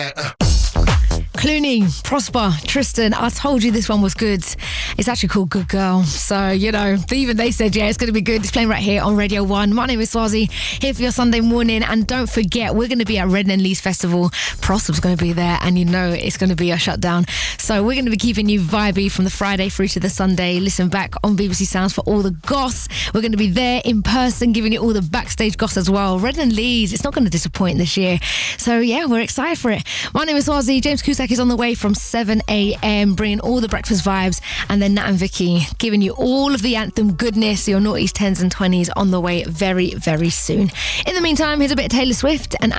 Clooney, Prosper, Tristan, I told you this one was good. It's actually called Good Girl. So, even they said, yeah, it's going to be good. It's playing right here on Radio 1. My name is Swazi, here for your Sunday morning. And don't forget, we're going to be at Redden and Lee's Festival. Prosper's going to be there, and it's going to be a shutdown. So we're going to be keeping you vibey from the Friday through to the Sunday. Listen back on BBC Sounds for all the goss. We're going to be there in person, giving you all the backstage goss as well. Redden and Lee's, it's not going to disappoint this year. So, yeah, we're excited for it. My name is Swazi. James Cusack is on the way from 7 a.m, bringing all the breakfast vibes, and then Nat and Vicky giving you all of the anthem goodness, your noughties, 10s and 20s on the way very, very soon. In the meantime, here's a bit of Taylor Swift and